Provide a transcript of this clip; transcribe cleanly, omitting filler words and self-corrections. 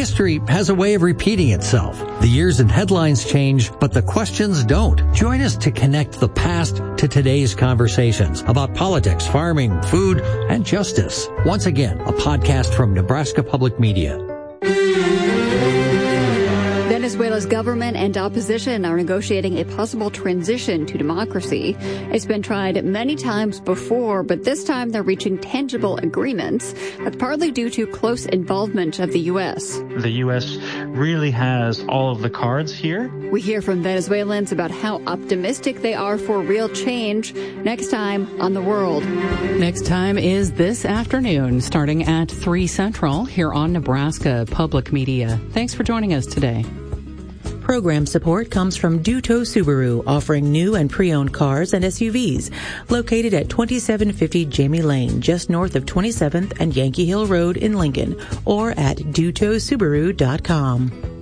History has a way of repeating itself. The years and headlines change, but the questions don't. Join us to connect the past to today's conversations about politics, farming, food, and justice. Once again, a podcast from Nebraska Public Media. Venezuela's government and opposition are negotiating a possible transition to democracy. It's been tried many times before, but this time they're reaching tangible agreements. That's partly due to close involvement of the U.S. The U.S. really has all of the cards here. We hear from Venezuelans about how optimistic they are for real change next time on The World. Next time is this afternoon, starting at 3 Central here on Nebraska Public Media. Thanks for joining us today. Program support comes from Duto Subaru, offering new and pre-owned cars and SUVs. Located at 2750 Jamie Lane, just north of 27th and Yankee Hill Road in Lincoln, or at dutosubaru.com.